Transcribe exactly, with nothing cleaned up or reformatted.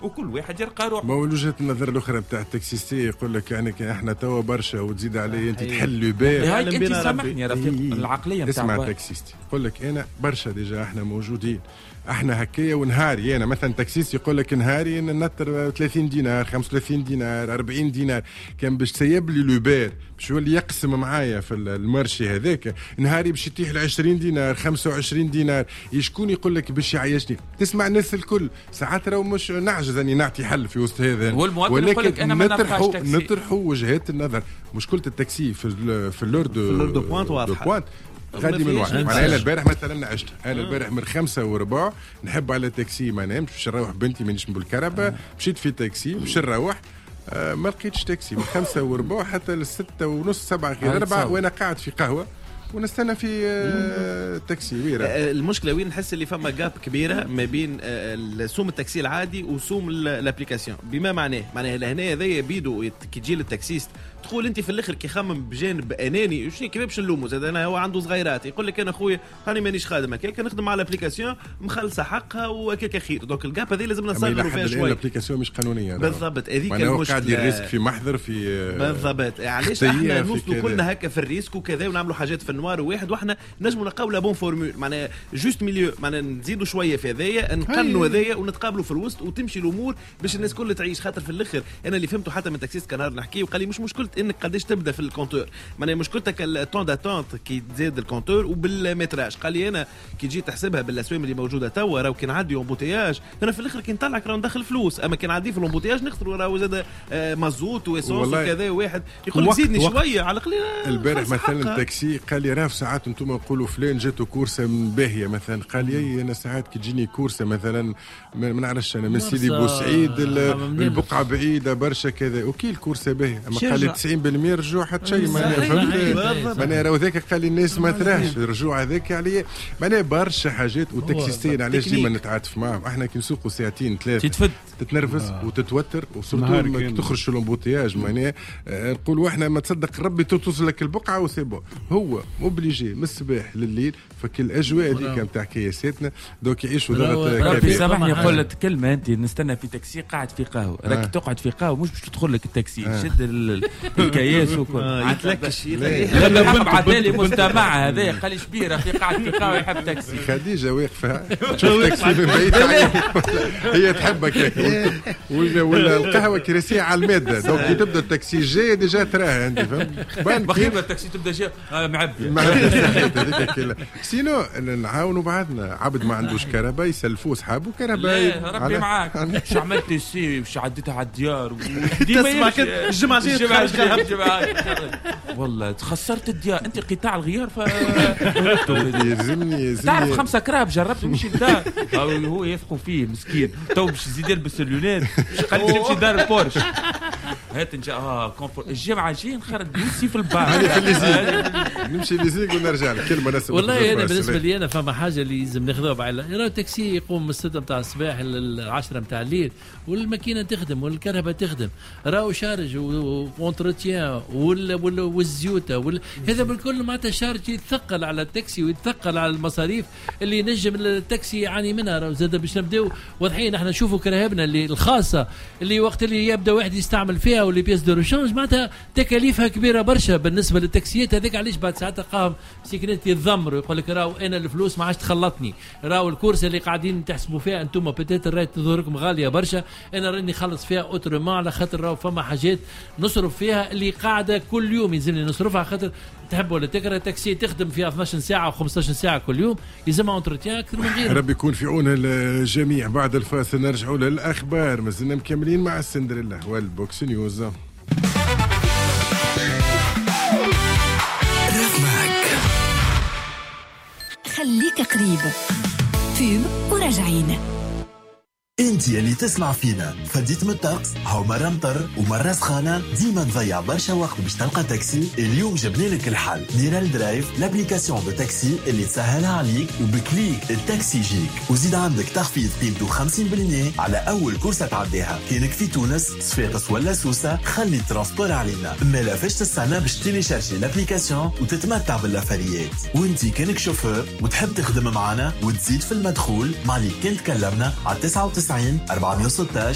وكل واحد يلقى روحه. ما هو وجهة النظر الأخرى بتاع التاكسيستي يقول لك يعني احنا توا برشا وتزيد عليه انت تحل بير. هاي انت سامحني يا رفيق العقلية بتاع اسمع التاكسيستي يقول لك انا برشا ديجا احنا موجودين احنا هكايا ونهاري انا مثلا تاكسيست يقول لك نهاري ننطر ثلاثين دينار خمسة وثلاثين دينار أربعين دينار كان باش تسيب لي لوبير باش يولي يقسم معايا في المارشي هذاك نهاري باش يتيح ل عشرين دينار خمسة وعشرين دينار يشكون يقول لك باش يعيشني. تسمع الناس الكل ساعات راهو مش نعجز اني نعطي حل في وسط هذا ولكن نطرحوا نطرحوا وجهات النظر. مشكله التاكسي في في اللور دو بوانت غادي من واحد. انا البارح مثلا عشت انا البارح من خمسة وربع نحب على تاكسي ما نامش باش نروح بنتي مانيش بالكهرباء مشيت في تاكسي باش نروح آه ما لقيتش تاكسي من خمسة وربع حتى لستة ونص سبعة غير أربعة وانا قاعد في قهوة ونستنى في التاكسي. وين المشكله وين نحس اللي فما جاب كبيره ما بين سوم التاكسي العادي وسوم الابليكاسيون. بما معناه معناه لهنا هذايا بيدو كي تجي للتاكسيست تقول انت في الاخر كي خمم بجانب اناني شنو كيف باش نلومه زاد انا هو عنده صغيرات يقول لك انا خويا هاني مانيش خادم هكاك نخدم على الابليكاسيون مخلصه حقها وهكاك خير. دونك الجاب هذه لازم نصغروا فيها شويه. الابليكاسيون مش قانونيه بالضبط هذيك المشكله قاعد الريسك في محضر في بالضبط. علاش احنا نوصلوا كلنا هكا في الريسك وكذا ونعملوا حاجات في النوار واحد واحنا نجموا نقاولوا بون فورمول معناها جوست ميليو معناها نزيدوا شويه في هذايا نقنوا هذايا ونتقابلوا في الوسط وتمشي الامور باش الناس كلها تعيش. خاطر في الاخر انا اللي فهمته حتى من تاكسيست كان نهار نحكي وقال لي مش مشكله انك قداش تبدا في الكونتور معناها مشكلتك الطون داتونت كي تزيد الكونتور وبالمتراج. قال لي انا كي جيت تحسبها بالاسوام اللي موجوده توا راهو كي نعدي امبوتياج انا في الاخر كي نطلعك راه ندخل فلوس اما كي نعدي في الامبوتياج نخسروا راهو زاد مازوت واسونس وكذا. واحد يقول لك زيدني شويه على الاقل. البارح مثلا التاكسي قال لي راه ساعات انتم نقولوا فلان جاتو كورسه من باهيه مثلا قال لي انا ساعات كي تجيني كورسه مثلا ما نعرفش انا من سيدي بوسعيد البقعه بعيده برشا كذا وكي الكورسه باهيه اما قال لي تسعين بالمئة رجوع حتى شيء ما فهمت معناها راهو ذاك قال لي الناس ما تراش الرجوع هذاك عليه معناها برشا حاجات. والتاكسيستين علاش ديما نتعاطف معاهم احنا كي نسوقوا ساعتين ثلاثه تتنرفز آه. وتتوتر وسورتو تخرج في الامبوتياج معناها آه نقولوا احنا ما تصدق ربي توصل لك البقعه وسيبو هو موبليجي من الصباح لليل فك الاجواء هذيك نتاع كياساتنا دوك يعيشوا ضغط ربي سامحني نقول لك كلمه انت نستنى في تاكسي قاعد في قهوه راك آه. تقعد في قهوه مش باش تدخل لك التاكسي آه. شد الكياس وكل عتلكش عدالي مجتمع هذا قال لي شبيره في قاعد في قهوه يحب تاكسي. خديجه واقفه تشوف تاكسي من بعيد هي تحبك ولا القهوه كراسيه على الماده دونك كي تبدا التاكسي جاي ديجا تراها انت فهمت بخير التاكسي تبدا جاي معبي معبي سينو نعاونوا بعضنا. عبد ما عندوش كهرباء يسلفوه صحابه كهرباء ربي معاك. مش عملت سي مش عديتها على الديار ديما الجمعه الجمعه والله خسرت الديار انت قطاع الغيار ف يلزمني تعرف خمسة كراب جربت نمشي لدار هو يثقوا فيه مسكين تو باش يزيد يلبس اللونات قال لي نمشي دار البورش هات نجا اه كونفور الجمعه جاي نخرج نسي في البار هذه في الليزيك نمشي ليزيك ونرجع كلمه ناس. والله انا بالنسبه لي انا فما حاجه اللي لازم ناخذوها بعين. راه التاكسي يقوم من الستة نتاع الصباح للعشرة نتاع الليل والماكينه تخدم والكهرباء تخدم راهو شارج وانتروتيان والزيوته هذا بالكل معناتها شارج يتثقل على التاكسي ويتثقل على المصاريف اللي نجم التاكسي يعاني منها. راهو زاد باش نبداو واضحين احنا نشوفوا كراهبنا اللي الخاصه اللي وقت اللي يبدا واحد يستعمل فيها واللي بيس دو ريشانج معناتها تكاليفها كبيره برشا بالنسبه للتاكسيات هذيك. علاش بعد ساعتها قام سكنات يتذمر ويقول لك راهو انا الفلوس ما عادش تخلطني راهو الكورسه اللي قاعدين تحسبوا فيها انتم بتات راهي تظهركم غاليه برشا انا راني خلص فيها اوترومون على خاطر راهو فما حاجات نصرف فيها اللي قاعده كل يوم يلزمني نصرفها خاطر تحب ولا تكره تاكسي تخدم فيها اثناش ساعه و15 ساعه كل يوم يلزمها انتروتيان اكثر من غيره. ربي يكون في عون الجميع. بعد الفاصل نرجعوا للاخبار مازلنا مكملين مع السندريلا والبوكس نيوز. خليك قريب فيلم وراجعين. انت اللي تسمع فينا فديت من الطقس هاو مرة مطر ومرة سخانة ديما نضيع برشا وقت باش تلقى تاكسي. اليوم جبنا لك الحل. نيرال درايف لابليكاسيون دو تاكسي اللي تسهلها عليك وبكليك التاكسي يجيك وزيد عندك تخفيض قيمته خمسين بالمئة على اول كورسة تعديها. كانك في تونس صفاقس ولا سوسة خلي الترانسبور علينا. ما لافاش تستنى باش تيليشارجي لابليكاسيون وتتمتع باللافاريات. وانتي كانك شوفور وتحب تخدم معنا وتزيد في المدخول معليك كنت تكلمنا على تسعة وتسعين أربعمية وستة عشر